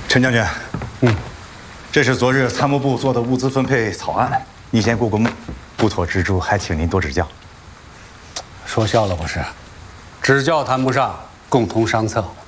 陈将军，这是昨日参谋部做的物资分配草案，你先过目，不妥之处还请您多指教。 说笑了不是？指教谈不上，共同商策。